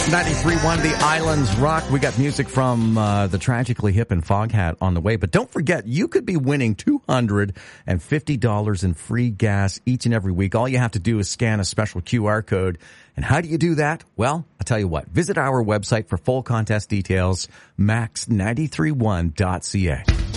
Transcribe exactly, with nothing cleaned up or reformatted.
ninety-three point one, The Islands Rock. We got music from uh, the Tragically Hip and Foghat on the way. But don't forget, you could be winning two hundred fifty dollars in free gas each and every week. All you have to do is scan a special Q R code. And how do you do that? Well, I'll tell you what. Visit our website for full contest details, max nine three one dot c a.